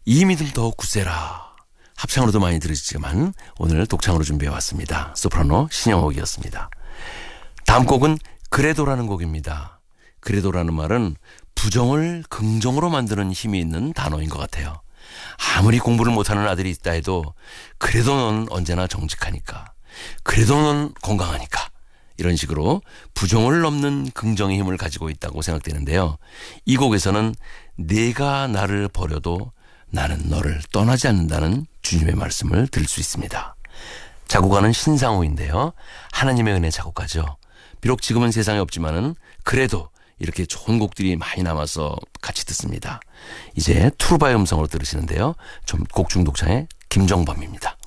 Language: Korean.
이 믿음 더욱 굳세라. 합창으로도 많이 들으시지만 오늘 독창으로 준비해왔습니다. 소프라노 신영옥이었습니다. 다음 곡은 그래도라는 곡입니다. 그래도라는 말은 부정을 긍정으로 만드는 힘이 있는 단어인 것 같아요. 아무리 공부를 못하는 아들이 있다 해도 그래도 넌 언제나 정직하니까, 그래도 넌 건강하니까, 이런 식으로 부정을 넘는 긍정의 힘을 가지고 있다고 생각되는데요. 이 곡에서는 내가 나를 버려도 나는 너를 떠나지 않는다는 주님의 말씀을 들을 수 있습니다. 작곡가는 신상우인데요. 하나님의 은혜 작곡가죠. 비록 지금은 세상에 없지만은 그래도 이렇게 좋은 곡들이 많이 남아서 같이 듣습니다. 이제 투르바의 음성으로 들으시는데요. 좀 곡중 독창의 김정범입니다.